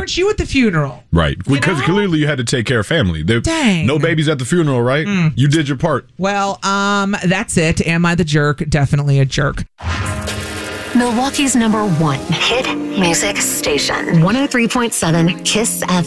weren't you at the funeral? Right. Because clearly you had to take care of family. Dang. No babies at the funeral, right? You did your part. Well, that's it. Am I the jerk? Definitely a jerk. Milwaukee's #1 hit music station. 103.7 KISS FM.